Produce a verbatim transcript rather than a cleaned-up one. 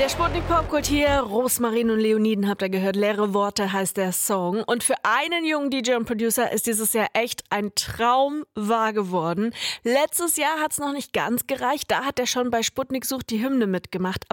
Der Sputnik Popkult hier, Rosmarin und Leoniden habt ihr gehört, leere Worte heißt der Song. Und für einen jungen D J und Producer ist dieses Jahr echt ein Traum wahr geworden. Letztes Jahr hat's noch nicht ganz gereicht, da hat er schon bei Sputnik sucht die Hymne mitgemacht.